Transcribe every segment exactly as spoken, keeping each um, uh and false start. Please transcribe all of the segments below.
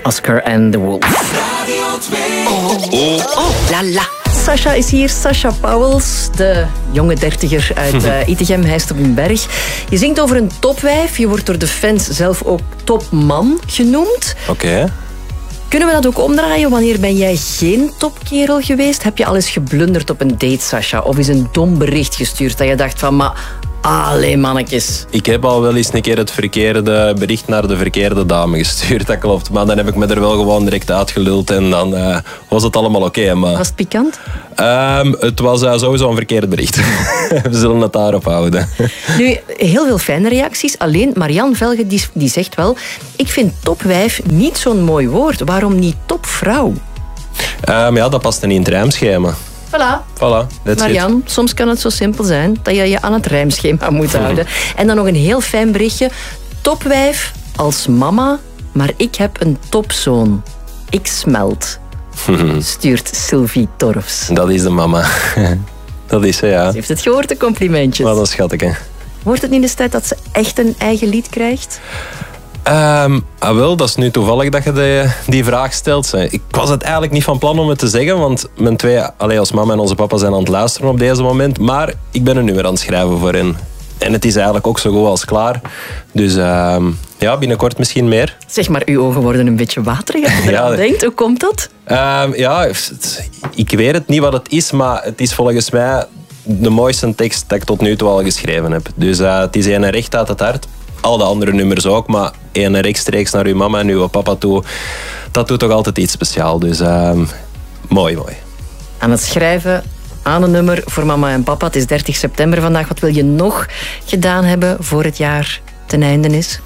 Oscar and the Wolf. Radio twee. Oh, oh, oh, la la. Sasha is hier, Sasha Pauwels, de jonge dertiger uit uh, Itegem, Heist op den Berg. Je zingt over een topwijf, je wordt door de fans zelf ook topman genoemd. Oké. Okay. Kunnen we dat ook omdraaien? Wanneer ben jij geen topkerel geweest? Heb je al eens geblunderd op een date, Sasha? Of is een dom bericht gestuurd dat je dacht van... maar allee, mannetjes. Ik heb al wel eens een keer het verkeerde bericht naar de verkeerde dame gestuurd, dat klopt. Maar dan heb ik me er wel gewoon direct uitgeluld en dan uh, was het allemaal oké. Okay, maar... Was het pikant? Um, het was uh, sowieso een verkeerd bericht. We zullen het daarop houden. Nu, heel veel fijne reacties. Alleen Marianne Velge die, die zegt wel... ik vind topwijf niet zo'n mooi woord. Waarom niet topvrouw? Um, ja, dat past niet in het rijmschema. Voilà. Voilà, Marianne, soms kan het zo simpel zijn dat je je aan het rijmschema moet houden. En dan nog een heel fijn berichtje. Topwijf als mama, maar ik heb een topzoon. Ik smelt. Stuurt Sylvie Torfs. Dat is de mama. Dat is ze, ja. Ze heeft het gehoord, de complimentjes. Wat een schatje. Wordt het niet eens tijd dat ze echt een eigen lied krijgt? Um, ah wel, dat is nu toevallig dat je de, die vraag stelt. Ik was het eigenlijk niet van plan om het te zeggen, want mijn twee, allee, als mama en onze papa zijn aan het luisteren op deze moment, maar ik ben een nummer aan het schrijven voor hen. En het is eigenlijk ook zo goed als klaar. Dus um, ja, binnenkort misschien meer. Zeg maar, uw ogen worden een beetje waterig als je eraan ja. denkt. Hoe komt dat? Um, ja, ik weet het niet wat het is, maar het is volgens mij de mooiste tekst dat ik tot nu toe al geschreven heb. Dus uh, het is een recht uit het hart. Al de andere nummers ook, maar één rechtstreeks naar uw mama en uw papa toe, dat doet toch altijd iets speciaals. Dus uh, mooi, mooi. Aan het schrijven aan een nummer voor mama en papa. Het is dertig september vandaag. Wat wil je nog gedaan hebben voor het jaar ten einde is?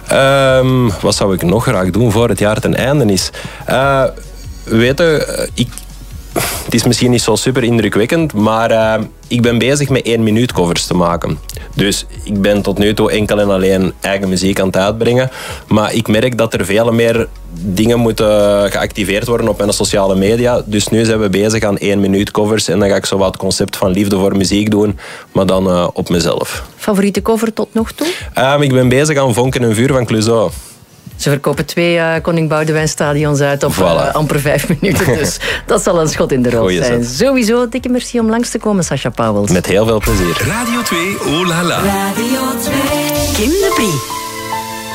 Um, wat zou ik nog graag doen voor het jaar ten einde is? Uh, weet je, ik... Het is misschien niet zo super indrukwekkend, maar uh, ik ben bezig met één minuut covers te maken. Dus ik ben tot nu toe enkel en alleen eigen muziek aan het uitbrengen. Maar ik merk dat er veel meer dingen moeten geactiveerd worden op mijn sociale media. Dus nu zijn we bezig aan één minuut covers. En dan ga ik zo wat het concept van liefde voor muziek doen, maar dan uh, op mezelf. Favoriete cover tot nog toe? Um, ik ben bezig aan Vonken en Vuur van Clouseau. Ze verkopen twee uh, Koning Boudewijn stadions uit op voilà. uh, amper vijf minuten. Dus dat zal een schot in de roos zijn. Sowieso, dikke merci om langs te komen, Sasha Pauwels. Met heel veel plezier. Radio twee, oh la la. Radio twee. Kim de Brie.